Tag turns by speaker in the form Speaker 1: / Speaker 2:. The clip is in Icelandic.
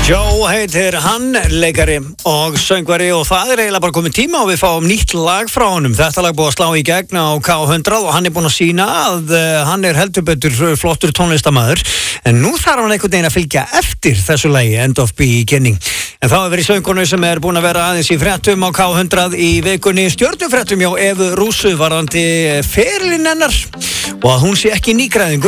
Speaker 1: Joe heitir hann, leikari og söngvari og það eiginlega bara komið tíma og við fáum nýtt lag frá honum. Þetta lag búið að slá í gegn á K100 og hann búinn að sína að hann heldur betur flottur tónlistarmaður. En nú þarf hann einhvern veginn að fylgja eftir þessu lagi, End of Beginning. En þá verið söngkonu sem búin að vera aðeins í fréttum á K100 í vikunni stjörnufréttum hjá Evu Rússu varðandi ferilinn hennar og að hún sé ekki nýgræðingur.